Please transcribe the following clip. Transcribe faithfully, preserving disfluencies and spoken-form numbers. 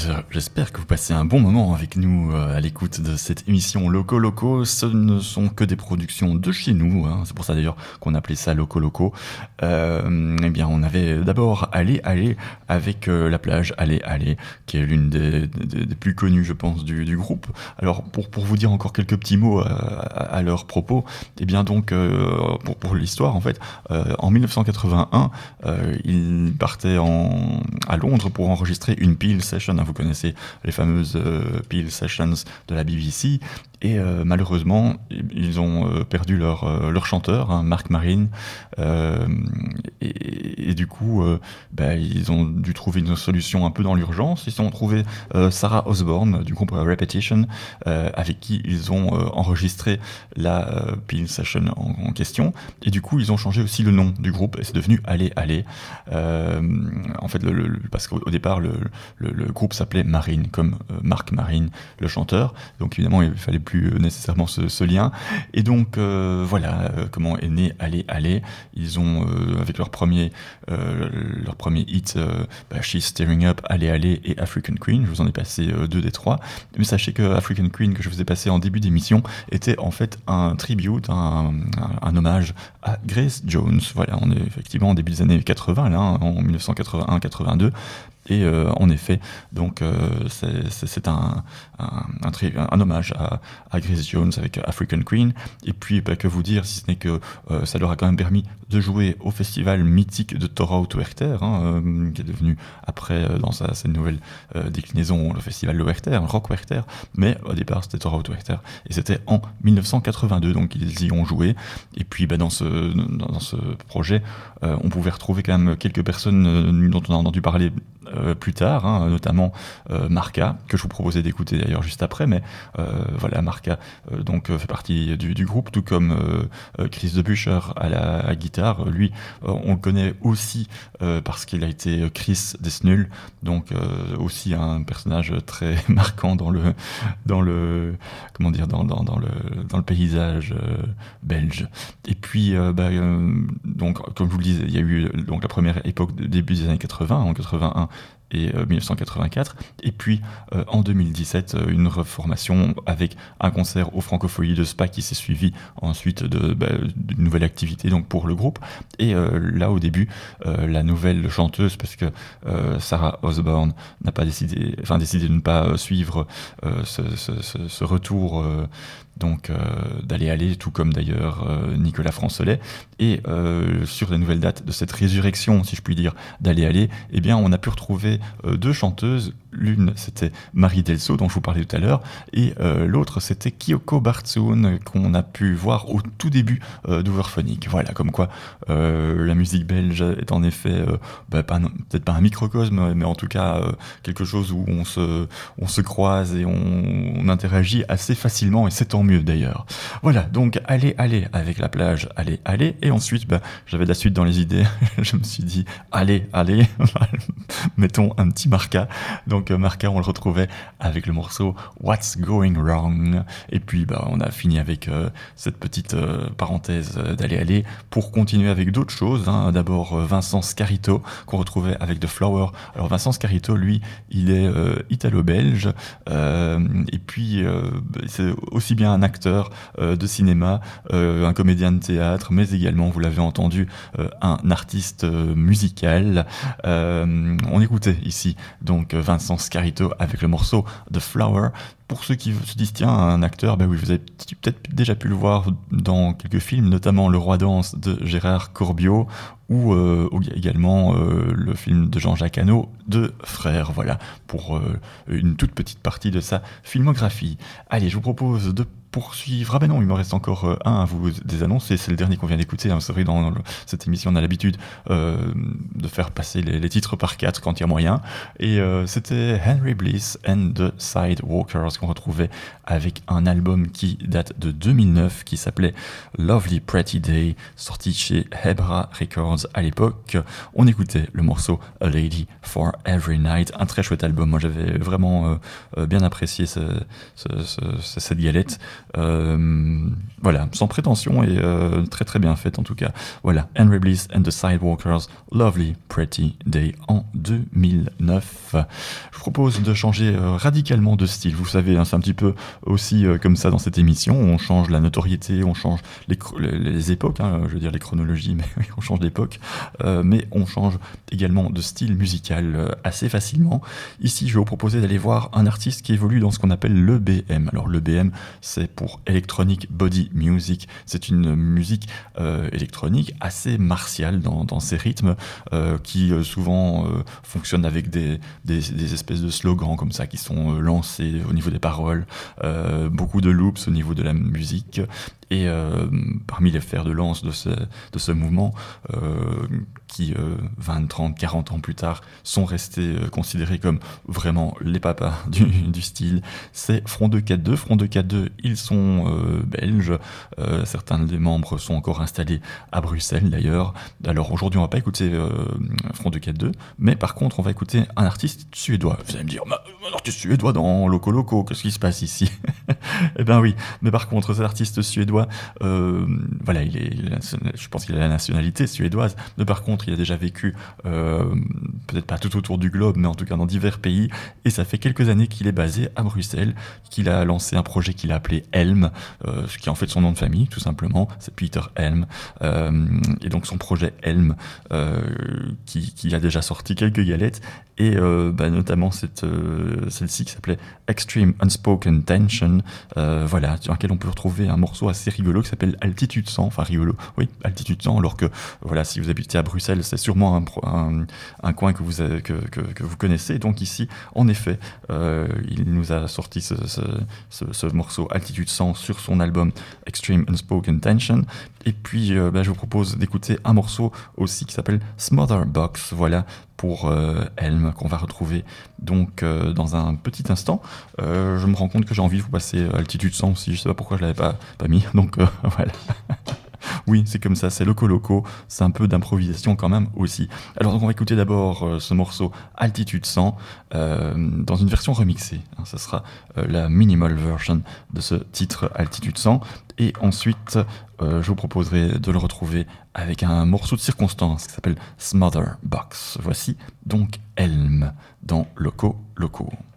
j'espère que vous passez un bon moment avec nous euh, à l'écoute de cette émission Loco Loco. Ce ne sont que des productions de chez nous, hein. C'est pour ça d'ailleurs qu'on appelait ça Loco Loco. Euh, eh bien, on avait d'abord Allez Allez avec euh, La Plage Allez Allez, qui est l'une des, des, des plus connues, je pense, du, du groupe. Alors, pour, pour vous dire encore quelques petits mots à, à, à leur propos, eh bien donc, euh, pour, pour l'histoire, en fait, euh, en dix-neuf cent quatre-vingt-un, euh, ils partaient en, à Londres pour enregistrer une Peel Session. Vous connaissez les fameuses euh, Peel Sessions de la B B C. Et euh, malheureusement, ils ont euh, perdu leur, euh, leur chanteur, hein, Mark Marin. Euh, et, et du coup, euh, bah, ils ont dû trouver une solution un peu dans l'urgence. Ils ont trouvé euh, Sarah Osborne du groupe Repetition, euh, avec qui ils ont euh, enregistré la euh, Peel Session en, en question. Et du coup, ils ont changé aussi le nom du groupe et c'est devenu Allez Allez. Euh, en fait, le, le, parce qu'au départ, le, le, le groupe s'appelait Marin, comme euh, Mark Marin, le chanteur. Donc évidemment, il fallait plus nécessairement ce, ce lien. Et donc euh, voilà euh, comment est né Allez Allez. Ils ont euh, avec leur premier euh, leur premier hit euh, bah, She's Tearing Up, Allez Allez et African Queen. Je vous en ai passé euh, deux des trois. Mais sachez que African Queen que je vous ai passé en début d'émission était en fait un tribute, un, un, un hommage à Grace Jones. Voilà, on est effectivement au début des années quatre-vingts là, hein, en dix-neuf cent quatre-vingt-un quatre-vingt-deux. Et euh, en effet, donc euh, c'est, c'est, c'est un, un, un, tri- un hommage à, à Grace Jones avec African Queen. Et puis, bah, que vous dire, si ce n'est que euh, ça leur a quand même permis de jouer au festival mythique de Torhout Werchter, hein, euh, qui est devenu après, euh, dans sa, sa nouvelle euh, déclinaison, le festival de Werchter, Rock Werchter. Mais au départ, c'était Torhout Werchter. Et c'était en dix-neuf cent quatre-vingt-deux, donc ils y ont joué. Et puis, bah, dans, ce, dans, dans ce projet, euh, on pouvait retrouver quand même quelques personnes euh, dont on a entendu parler Euh, plus tard, hein, notamment euh, Marca, que je vous proposais d'écouter d'ailleurs juste après, mais euh, voilà, Marca euh, donc euh, fait partie du, du groupe, tout comme euh, Chris Debuscher à la à guitare. Lui, euh, on le connaît aussi euh, parce qu'il a été Chris Desnull, donc euh, aussi un personnage très marquant dans le dans le comment dire dans dans, dans le dans le paysage euh, belge. Et puis euh, bah, euh, donc comme je vous le disais, il y a eu donc la première époque de début des années quatre-vingts, en quatre-vingt-un et euh, dix-neuf cent quatre-vingt-quatre, et puis euh, en deux mille dix-sept euh, une reformation avec un concert au Francophonie de Spa qui s'est suivi ensuite de, bah, d'une nouvelle activité donc pour le groupe. Et euh, là au début euh, la nouvelle chanteuse, parce que euh, Sarah Osborne n'a pas décidé enfin décidé de ne pas suivre euh, ce, ce, ce, ce retour euh, donc euh, d'Aller Aller, tout comme d'ailleurs euh, Nicolas Francelet. Et euh, sur les nouvelles dates de cette résurrection, si je puis dire, d'Aller Aller, eh bien on a pu retrouver euh, deux chanteuses. L'une c'était Marie Delso dont je vous parlais tout à l'heure, et euh, l'autre c'était Kyoko Bartsoun qu'on a pu voir au tout début euh, d'Overphonic. Voilà, comme quoi euh, la musique belge est en effet euh, bah, pas, peut-être pas un microcosme, mais en tout cas euh, quelque chose où on se, on se croise et on, on interagit assez facilement, et c'est tant mieux d'ailleurs. Voilà, donc allez, allez avec La Plage, allez, allez, et ensuite bah, j'avais de la suite dans les idées. Je me suis dit allez, allez, mettons un petit Marca. Donc Marca, on le retrouvait avec le morceau What's Going Wrong, et puis bah, on a fini avec euh, cette petite euh, parenthèse euh, d'Aller Aller pour continuer avec d'autres choses, hein. D'abord euh, Vincent Scarito qu'on retrouvait avec The Flower. Alors Vincent Scarito, lui, il est euh, italo-belge, euh, et puis euh, c'est aussi bien un acteur euh, de cinéma, euh, un comédien de théâtre, mais également, vous l'avez entendu, euh, un artiste euh, musical. Euh, on écoutait ici donc Vincent Scarito avec le morceau The Flower. Pour ceux qui se disent, tiens, un acteur, ben oui, vous avez peut-être déjà pu le voir dans quelques films, notamment Le Roi Danse de Gérard Corbiot, ou euh, également euh, le film de Jean-Jacques Hano, de Frères, voilà, pour euh, une toute petite partie de sa filmographie. Allez, je vous propose de poursuivre. Ah ben non, il me reste encore euh, un à vous désannoncer, c'est le dernier qu'on vient d'écouter, hein. C'est vrai, dans le, cette émission, on a l'habitude euh, de faire passer les, les titres par quatre quand il y a moyen, et euh, c'était Henry Bliss and the Sidewalkers qu'on retrouvait avec un album qui date de deux mille neuf, qui s'appelait Lovely Pretty Day, sorti chez Hebra Records à l'époque. On écoutait le morceau A Lady for Every Night, un très chouette album. Moi j'avais vraiment euh, bien apprécié ce, ce, ce, cette galette. Euh, voilà, sans prétention et euh, très très bien faite en tout cas. Voilà, Henry Bliss and the Sidewalkers, Lovely Pretty Day en deux mille neuf. Je vous propose de changer euh, radicalement de style. Vous savez, hein, c'est un petit peu aussi euh, comme ça dans cette émission. On change la notoriété, on change les, les, les époques, hein, je veux dire les chronologies, mais oui, on change d'époque. Euh, mais on change également de style musical euh, assez facilement. Ici, je vais vous proposer d'aller voir un artiste qui évolue dans ce qu'on appelle l'E B M. Alors l'E B M, c'est pour Electronic Body Music. C'est une musique euh, électronique assez martiale dans, dans ses rythmes, euh, qui euh, souvent euh, fonctionne avec des, des, des espèces de slogans comme ça qui sont euh, lancés au niveau des paroles, euh, beaucoup de loops au niveau de la musique. Et euh, parmi les fers de lance de ce, de ce mouvement, euh, qui euh, vingt, trente, quarante ans plus tard sont restés euh, considérés comme vraiment les papas du, du style, c'est Front deux quatre-deux. Front deux quatre-deux, ils sont euh, belges, euh, certains des membres sont encore installés à Bruxelles d'ailleurs. Alors aujourd'hui on va pas écouter euh, Front deux quatre-deux, mais par contre on va écouter un artiste suédois. Vous allez me dire, un artiste suédois dans Loco Loco, qu'est-ce qui se passe ici? Eh ben oui, mais par contre cet artiste suédois, euh, voilà, il est, je pense qu'il a la nationalité suédoise, mais par contre il a déjà vécu, euh, peut-être pas tout autour du globe, mais en tout cas dans divers pays, et ça fait quelques années qu'il est basé à Bruxelles, qu'il a lancé un projet qu'il a appelé Helm, euh, ce qui est en fait son nom de famille, tout simplement, c'est Peter Helm, euh, et donc son projet Helm, euh, qui, qui a déjà sorti quelques galettes, et euh, bah, notamment cette, euh, celle-ci qui s'appelait Extreme Unspoken Tension, euh, voilà, sur laquelle on peut retrouver un morceau assez rigolo qui s'appelle Altitude cent, enfin rigolo, oui, Altitude cent, alors que, voilà, si vous habitez à Bruxelles, c'est sûrement un, un, un coin que vous, avez, que, que, que vous connaissez. Donc ici, en effet, euh, il nous a sorti ce, ce, ce, ce morceau Altitude cent sur son album Extreme Unspoken Tension. Et puis, euh, bah, je vous propose d'écouter un morceau aussi qui s'appelle Smother Box, voilà, pour euh, Helm, qu'on va retrouver donc euh, dans un petit instant. Euh, je me rends compte que j'ai envie de vous passer Altitude cent aussi, je sais pas pourquoi je l'avais pas, pas mis, donc euh, voilà. Oui, c'est comme ça, c'est Loco Loco, c'est un peu d'improvisation quand même aussi. Alors donc on va écouter d'abord euh, ce morceau Altitude cent euh, dans une version remixée, hein, ça sera euh, la minimal version de ce titre Altitude cent, et ensuite euh, je vous proposerai de le retrouver avec un morceau de circonstance qui s'appelle Smother Box. Voici donc Helm dans Loco Loco.